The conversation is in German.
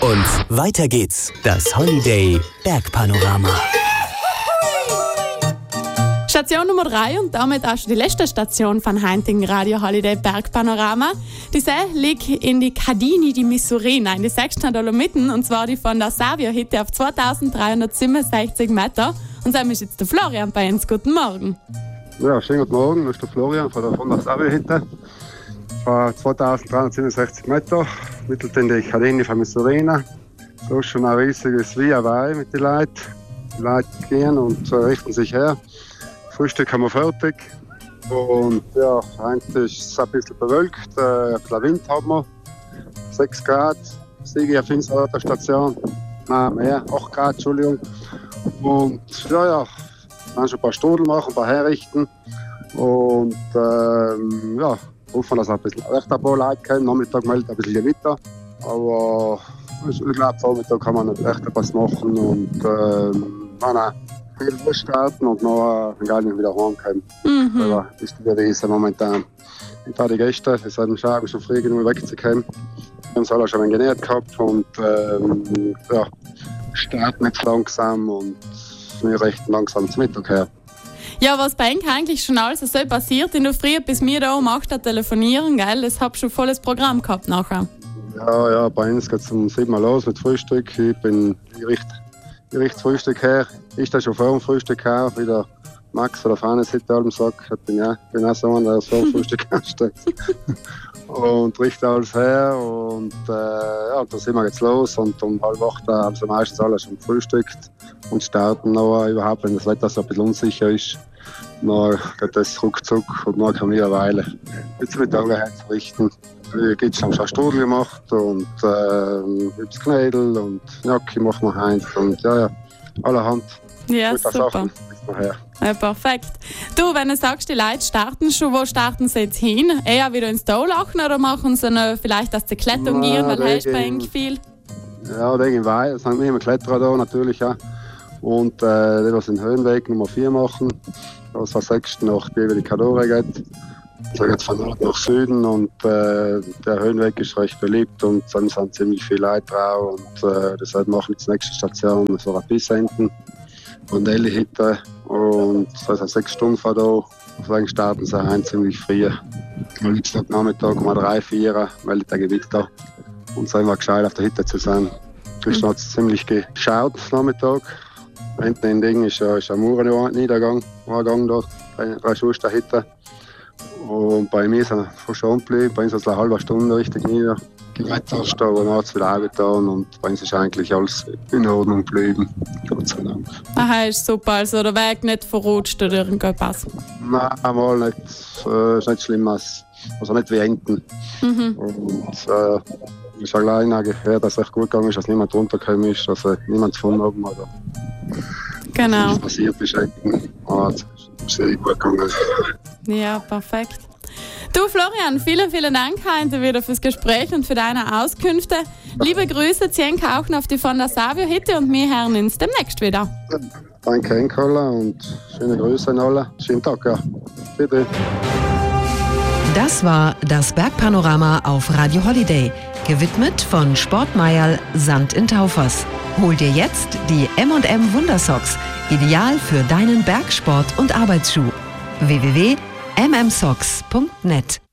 Und weiter geht's. Das Holiday Bergpanorama. Station Nummer 3 und damit auch schon die letzte Station von heutigen Radio Holiday Bergpanorama. Die See liegt in die Cadini di Misurina, in die 6. Dolomiten, und zwar die von der Savio-Hütte auf 2367 Meter. Und so ist jetzt der Florian bei uns. Guten Morgen. Ja, schönen guten Morgen. Das ist der Florian von der Savio-Hütte. 2367 Meter, mittel in die Cadini von Misurina. So ist schon ein riesiges Via-Vai mit den Leuten. Die Leute gehen und richten sich her. Frühstück haben wir fertig. Und ja, heute ist es ein bisschen bewölkt. Ein bisschen Wind haben wir. 6 Grad. Siege auf der Station. Nein, mehr. 8 Grad, Entschuldigung. Und ja, dann schon ein paar Strudel machen, ein paar herrichten. Und ja, hoffen, dass ein bisschen echt ein paar Leute kommen. Nachmittag meldet ein bisschen Gewitter. Aber ich glaube, Vormittag kann man nicht echt etwas machen. Und nein. Viel durchstarten und noch gar nicht wieder heimkommen. Aber das ist die Devise momentan. Und da die Gäste, die sind schon früh genug wegzukommen. Wir haben es alle schon genährt gehabt und ja, starten jetzt langsam und wir richten langsam zum Mittag her. Ja, was bei Ihnen eigentlich schon alles so passiert, in der Früh bis wir da um 8 Uhr telefonieren, gell? Das habt schon volles Programm gehabt nachher. Ja, bei uns geht es um 7 Uhr los mit Frühstück. Ich richte Frühstück her. Ich stehe schon vor dem Frühstück her, wie der Max von der Fahnenseite allem sagt. Ich bin auch so einer, der vor dem Frühstück hersteht. Und richte alles her und ja, da sind wir jetzt los und um 7:30 haben sie meistens alle schon gefrühstückt und starten noch überhaupt, wenn das Wetter so ein bisschen unsicher ist. Dann geht das ruckzuck und dann kann ich eine Weile jetzt mit Augen herzurichten. Jetzt haben wir schon Strudel gemacht und Hübs Knädel und Gnocchi machen wir heim und ja, allerhand. Ja, gute super. Sachen her. Ja, perfekt. Du, wenn du sagst, die Leute starten schon, wo starten sie jetzt hin? Eher wieder ins Taulachen oder machen sie noch vielleicht aus der Klettung gehen, weil hast du bei ihnen viel? Ja, wegen Weih, es sind immer Kletterer da natürlich auch. Und die, was den Höhenweg Nummer 4 machen, was von 6. nach die Cadore geht. Da geht es von Nord nach Süden und der Höhenweg ist recht beliebt und dann sind ziemlich viele Leute drauf und deshalb machen wir die nächste Station so Rapis hinten und Elli-Hütte und das sind 6 Stunden von da. Deswegen starten sie heim ziemlich früh. Am liebsten Nachmittag um 3, 4 meldet der Gewitter und sind wir gescheit auf der Hütte zu sein. Gestern hat es ziemlich geschaut Nachmittag. Hinten in Ding ist ein Mauerniedergang da, 3 Schuster Hütte. Und bei mir sind wir schon geblieben, bei uns ist es eine halbe Stunde richtig nieder. Gewettert da, und dann hat es wieder aufgetan und bei uns ist eigentlich alles in Ordnung geblieben. Gott sei Dank. Aha, ist super, also der Weg nicht verrutscht oder irgendwas? Nein, mal nicht. Ist nicht schlimm, also nicht wie Enten. Und es ist allein gehört, dass es echt gut gegangen ist, dass niemand runtergekommen ist, dass niemand gefunden hat. Oder genau. Was passiert ist, Enten. Aber es ist sehr gut gegangen. Ja, perfekt. Du Florian, vielen, vielen Dank heute wieder fürs Gespräch und für deine Auskünfte. Liebe Grüße, Zienke auch noch auf die von der Savio-Hütte und wir hören uns demnächst wieder. Danke Enkola und schöne Grüße an alle. Schönen Tag, ja. Bitte. Das war das Bergpanorama auf Radio Holiday, gewidmet von Sportmeierl Sand in Taufers. Hol dir jetzt die M&M Wundersocks, ideal für deinen Bergsport- und Arbeitsschuh. www.mmsocks.net